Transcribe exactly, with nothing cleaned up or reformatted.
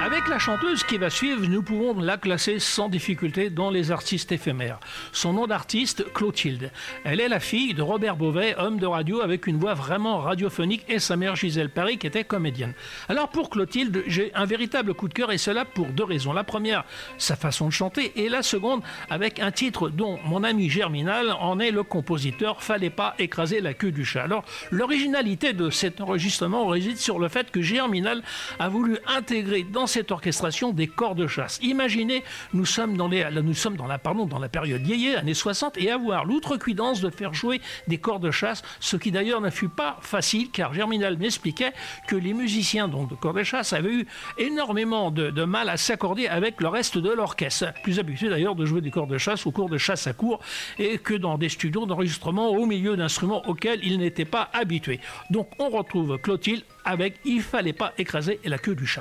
Avec la chanteuse qui va suivre, nous pouvons la classer sans difficulté dans les artistes éphémères. Son nom d'artiste, Clotilde. Elle est la fille de Robert Beauvais, homme de radio avec une voix vraiment radiophonique, et sa mère Gisèle Paris qui était comédienne. Alors pour Clotilde, j'ai un véritable coup de cœur, et cela pour deux raisons. La première, sa façon de chanter, et la seconde, avec un titre dont mon ami Germinal en est le compositeur, Fallait pas écraser la queue du chat. Alors l'originalité de cet enregistrement réside sur le fait que Germinal a voulu intégrer dans cette orchestration des corps de chasse. Imaginez, nous sommes dans, les, nous sommes dans, la, pardon, dans la période yéyé, années soixante, et avoir l'outrecuidance de faire jouer des corps de chasse, ce qui d'ailleurs ne fut pas facile, car Germinal m'expliquait que les musiciens donc, de corps de chasse avaient eu énormément de, de mal à s'accorder avec le reste de l'orchestre, plus habitué d'ailleurs de jouer des corps de chasse ou cours de chasse à court, et que dans des studios d'enregistrement au milieu d'instruments auxquels ils n'étaient pas habitués. Donc on retrouve Clotilde avec « Il fallait pas écraser la queue du chat ».